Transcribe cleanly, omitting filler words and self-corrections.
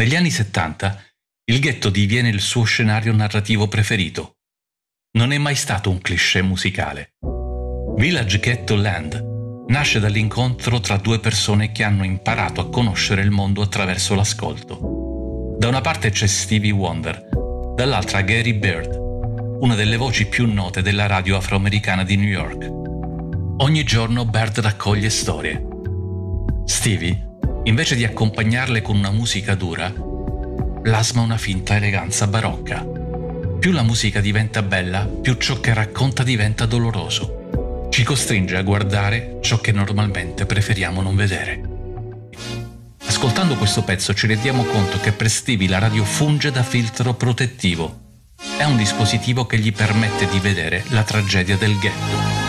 Negli anni 70 il ghetto diviene il suo scenario narrativo preferito. Non è mai stato un cliché musicale. Village Ghetto Land nasce dall'incontro tra due persone che hanno imparato a conoscere il mondo attraverso l'ascolto. Da una parte c'è Stevie Wonder, dall'altra Gary Bird, una delle voci più note della radio afroamericana di New York. Ogni giorno Bird raccoglie storie. Stevie, invece di accompagnarle con una musica dura, plasma una finta eleganza barocca. Più la musica diventa bella, più ciò che racconta diventa doloroso. Ci costringe a guardare ciò che normalmente preferiamo non vedere. Ascoltando questo pezzo ci rendiamo conto che per Stevie la radio funge da filtro protettivo. È un dispositivo che gli permette di vedere la tragedia del ghetto.